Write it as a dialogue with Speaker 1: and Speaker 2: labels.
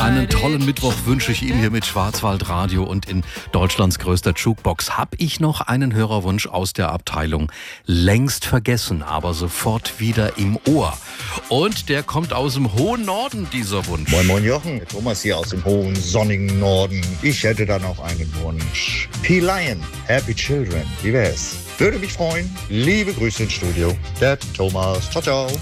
Speaker 1: Einen tollen Mittwoch wünsche ich Ihnen hier mit Schwarzwaldradio und in Deutschlands größter Jukebox. Hab ich noch einen Hörerwunsch aus der Abteilung längst vergessen, aber sofort wieder im Ohr. Und der kommt aus dem hohen Norden, dieser Wunsch.
Speaker 2: Moin Moin Jochen, Thomas hier aus dem hohen sonnigen Norden. Ich hätte da noch einen Wunsch. P-Lion, Happy Children, wie wär's? Würde mich freuen. Liebe Grüße ins Studio. Der Thomas. Ciao, ciao.